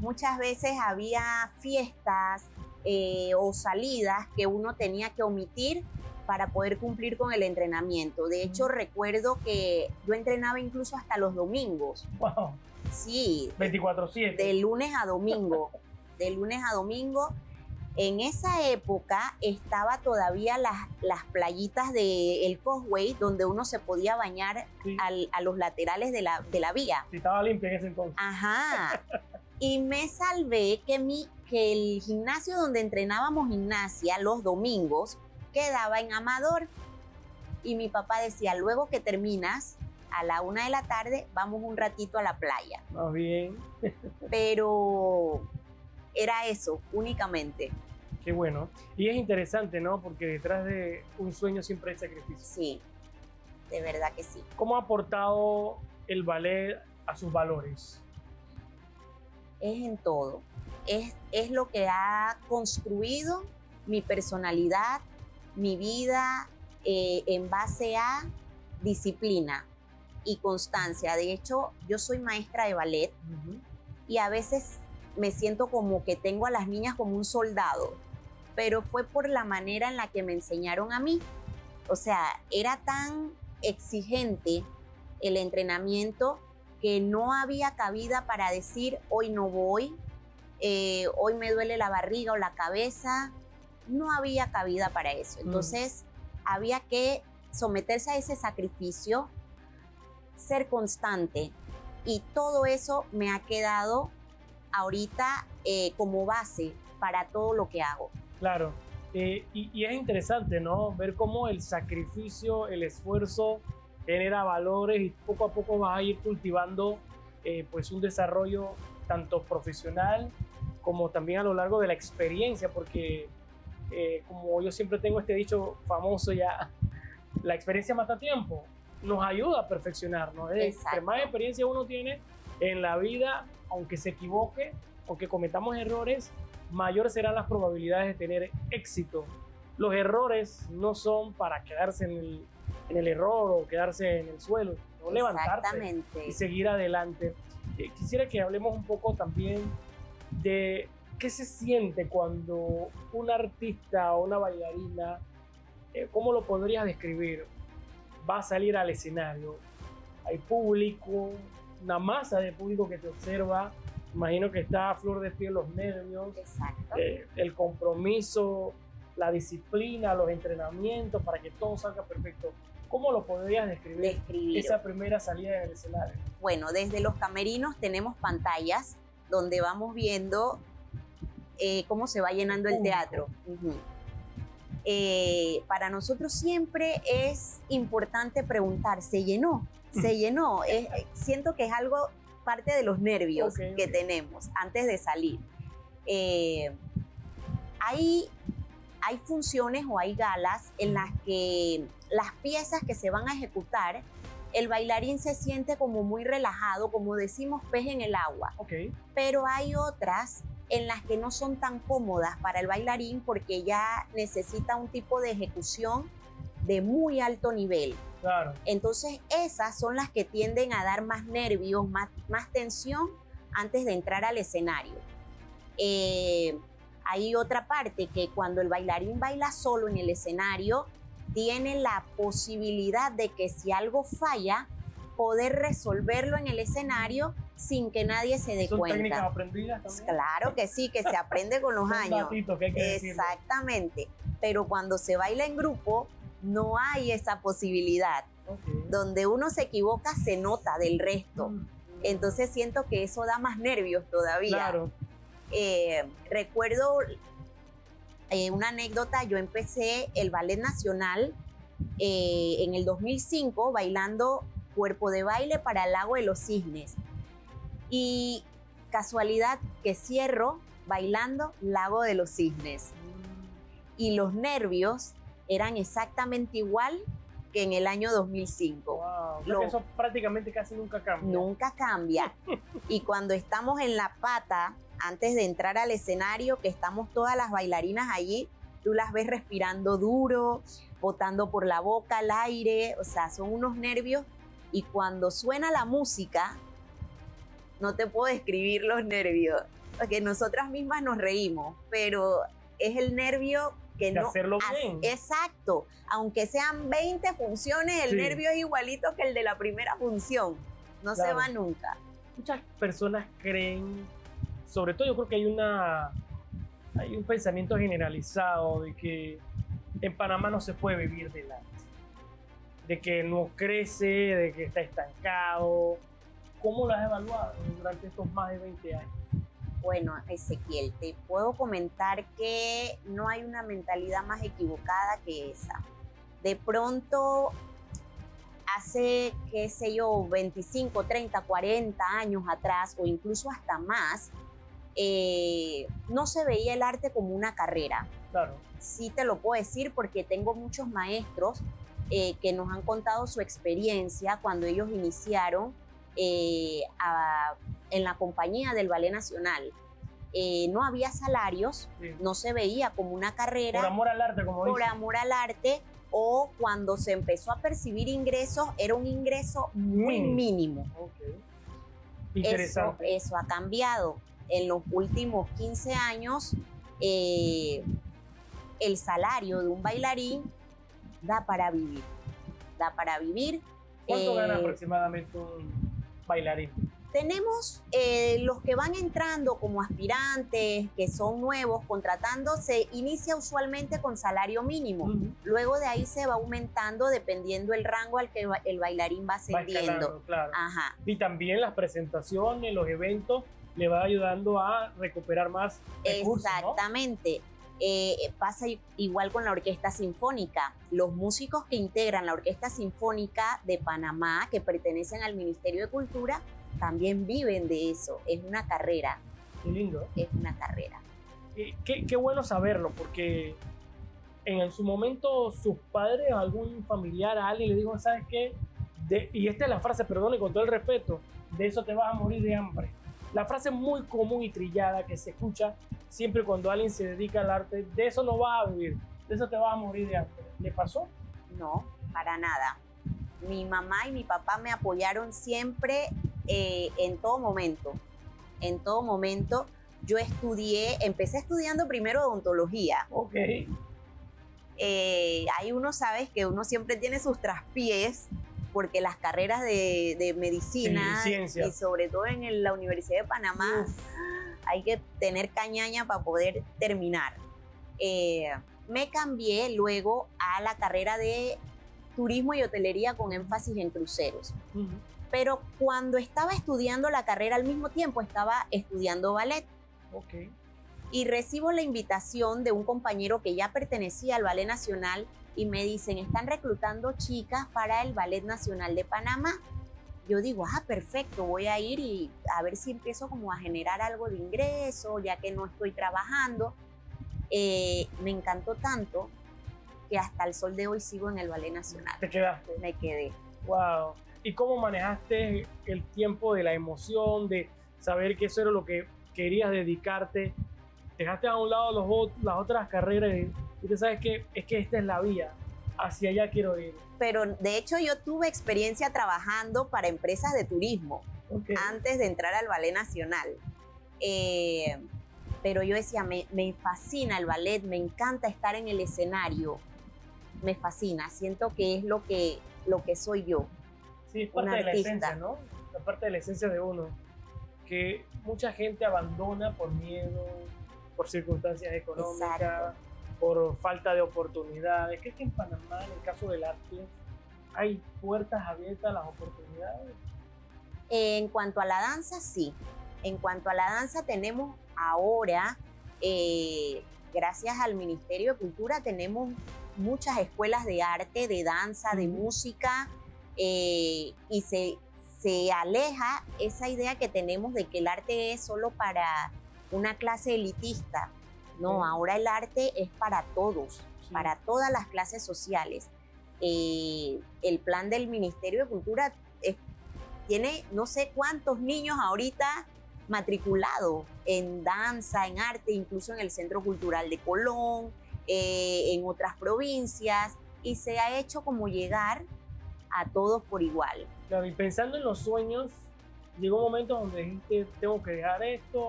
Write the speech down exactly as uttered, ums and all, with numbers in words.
muchas veces había fiestas eh, o salidas que uno tenía que omitir para poder cumplir con el entrenamiento. De hecho, recuerdo que yo entrenaba incluso hasta los domingos. Wow. Sí. veinticuatro siete. De lunes a domingo. De lunes a domingo. En esa época estaba todavía las, las playitas del Causeway donde uno se podía bañar Sí. al, a los laterales de la, de la vía. Sí, estaba limpia en ese entonces. Ajá. Y me salvé que, mi, que el gimnasio donde entrenábamos gimnasia los domingos quedaba en Amador. Y mi papá decía, luego que terminas, a la una de la tarde, vamos un ratito a la playa. Más bien. Pero era eso, únicamente. Qué bueno. Y es interesante, ¿no? Porque detrás de un sueño siempre hay sacrificio. Sí, de verdad que sí. ¿Cómo ha aportado el ballet a sus valores? Es en todo. Es, es lo que ha construido mi personalidad, mi vida, eh, en base a disciplina y constancia. De hecho, yo soy maestra de ballet Uh-huh. y a veces me siento como que tengo a las niñas como un soldado, pero fue por la manera en la que me enseñaron a mí. O sea, era tan exigente el entrenamiento que no había cabida para decir hoy no voy, eh, hoy me duele la barriga o la cabeza. No había cabida para eso. Entonces, mm. había que someterse a ese sacrificio, ser constante, y todo eso me ha quedado ahorita eh, como base para todo lo que hago. Claro, eh, y, y es interesante, ¿no? Ver cómo el sacrificio, el esfuerzo genera valores y poco a poco vas a ir cultivando eh, pues un desarrollo tanto profesional como también a lo largo de la experiencia, porque eh, como yo siempre tengo este dicho famoso ya, la experiencia mata tiempo, nos ayuda a perfeccionar, ¿no? Entre más experiencia uno tiene en la vida, aunque se equivoque, aunque cometamos errores, mayor serán las probabilidades de tener éxito. Los errores no son para quedarse en el, en el error o quedarse en el suelo, sino levantarse y seguir adelante. Eh, quisiera que hablemos un poco también de qué se siente cuando un artista o una bailarina, eh, ¿cómo lo podrías describir? Va a salir al escenario, hay público, una masa de público que te observa, imagino que está a flor de piel los nervios, eh, el compromiso, la disciplina, los entrenamientos para que todo salga perfecto. ¿Cómo lo podrías describir, describir esa primera salida del escenario? Bueno, desde los camerinos tenemos pantallas donde vamos viendo eh, cómo se va llenando el, el teatro. Uh-huh. Eh, para nosotros siempre es importante preguntar, ¿se llenó? ¿Se llenó? Es, siento que es algo, parte de los nervios okay, que okay. tenemos antes de salir. Eh, hay, hay funciones o hay galas en las que las piezas que se van a ejecutar, el bailarín se siente como muy relajado, como decimos, pez en el agua. Okay. Pero hay otras en las que no son tan cómodas para el bailarín porque ya necesita un tipo de ejecución de muy alto nivel. Claro. Entonces esas son las que tienden a dar más nervios, más, más tensión antes de entrar al escenario. Eh, hay otra parte que cuando el bailarín baila solo en el escenario, tiene la posibilidad de que si algo falla, poder resolverlo en el escenario sin que nadie se dé ¿Son cuenta. ¿Son técnicas aprendidas también? Claro que sí, que se aprende con los Son años. Datitos que hay que Exactamente. Decirlo. Pero cuando se baila en grupo, no hay esa posibilidad. Okay. Donde uno se equivoca, se nota del resto. Mm. Entonces siento que eso da más nervios todavía. Claro. Eh, recuerdo eh, una anécdota, yo empecé el Ballet Nacional eh, en el dos mil cinco bailando Cuerpo de Baile para el Lago de los Cisnes. Y casualidad que cierro bailando Lago de los Cisnes. Y los nervios eran exactamente igual que en el año dos mil cinco. Wow, Lo, eso prácticamente casi nunca cambia. Nunca cambia. Y cuando estamos en la pata, antes de entrar al escenario, que estamos todas las bailarinas allí, tú las ves respirando duro, botando por la boca el aire, o sea, son unos nervios. Y cuando suena la música, no te puedo describir los nervios. que nosotras mismas nos reímos, pero es el nervio que de no... hacerlo as- bien. Exacto, aunque sean veinte funciones, el Sí. nervio es igualito que el de la primera función, no se Claro. va nunca. Muchas personas creen, sobre todo yo creo que hay una hay un pensamiento generalizado de que en Panamá no se puede vivir del arte, de que no crece, de que está estancado. ¿Cómo lo has evaluado durante estos más de veinte años? Bueno, Ezequiel, te puedo comentar que no hay una mentalidad más equivocada que esa. De pronto, hace, qué sé yo, veinticinco, treinta, cuarenta años atrás, o incluso hasta más, eh, no se veía el arte como una carrera. Claro, Sí te lo puedo decir porque tengo muchos maestros eh, que nos han contado su experiencia cuando ellos iniciaron eh, a- en la compañía del Ballet Nacional. Eh, no había salarios, sí. no se veía como una carrera, Por amor al arte, como por dicen. amor al arte, o cuando se empezó a percibir ingresos, era un ingreso muy Mínimo. mínimo. Ok. Eso, Interesante. eso ha cambiado. En los últimos quince años, eh, el salario de un bailarín da para vivir. Da para vivir. ¿Cuánto Eh, gana aproximadamente un bailarín? Tenemos eh, los que van entrando como aspirantes, que son nuevos, contratando, se inicia usualmente con salario mínimo. Ujú. Luego de ahí se va aumentando dependiendo el rango al que va- el bailarín va Va ascendiendo. escalando, claro. Ajá. Y también las presentaciones, los eventos, le va ayudando a recuperar más recursos, ¿no? Exactamente. Eh, pasa i- igual con la Orquesta Sinfónica. Los músicos que integran la Orquesta Sinfónica de Panamá, que pertenecen al Ministerio de Cultura, también viven de eso. Es una carrera, Qué lindo. es una carrera. Qué, qué- qué bueno saberlo, porque en su momento sus padres, algún familiar, a alguien le dijo, ¿sabes qué? De- y esta es la frase, perdón, y con todo el respeto, de eso te vas a morir de hambre. La frase muy común y trillada que se escucha siempre cuando alguien se dedica al arte, de eso no vas a vivir, de eso te vas a morir de hambre. ¿Le pasó? No, para nada. Mi mamá y mi papá me apoyaron siempre eh, en todo momento. En todo momento. Yo estudié, empecé estudiando primero odontología. Ok. Eh, ahí uno sabe que uno siempre tiene sus traspiés, porque las carreras de, de medicina Sí, ciencia. y sobre todo en el- la Universidad de Panamá Uf. hay que tener cañaña para poder terminar. Eh, me cambié luego a la carrera de turismo y hotelería con énfasis en cruceros. Ujú. Pero cuando estaba estudiando la carrera al mismo tiempo estaba estudiando ballet. Ok. Y recibo la invitación de un compañero que ya pertenecía al Ballet Nacional y me dicen, están reclutando chicas para el Ballet Nacional de Panamá. Yo digo, ah, perfecto, voy a ir y a ver si empiezo como a generar algo de ingreso, ya que no estoy trabajando. Eh, me encantó tanto que hasta el sol de hoy sigo en el Ballet Nacional. Te quedaste. Me quedé. Wow. ¿Y cómo manejaste el tiempo de la emoción, de saber que eso era lo que querías dedicarte? Dejaste a un lado los, ot- las otras carreras y, y tú sabes que es que esta es la vía, hacia allá quiero ir. Pero de hecho yo tuve experiencia trabajando para empresas de turismo Okay. antes de entrar al Ballet Nacional. Eh, pero yo decía, me, me fascina el ballet, me encanta estar en el escenario, me fascina, siento que es lo que, lo que soy yo. Sí, es parte una de la artista. esencia, ¿no? La parte de la esencia de uno. Que mucha gente abandona por miedo, por circunstancias económicas, Exacto. por falta de oportunidades. ¿Crees que en Panamá, en el caso del arte, hay puertas abiertas a las oportunidades? En cuanto a la danza, sí. En cuanto a la danza, tenemos ahora, eh, gracias al Ministerio de Cultura, tenemos muchas escuelas de arte, de danza, de Ujú. música, eh, y se, se aleja esa idea que tenemos de que el arte es solo para una clase elitista. No, Ok. ahora el arte es para todos, Sí. para todas las clases sociales. Eh, el plan del Ministerio de Cultura es- tiene no sé cuántos niños ahorita matriculados en danza, en arte, incluso en el Centro Cultural de Colón, eh, en otras provincias, y se ha hecho como llegar a todos por igual. Claro, y pensando en los sueños, llegó un momento donde dijiste, tengo que dejar esto,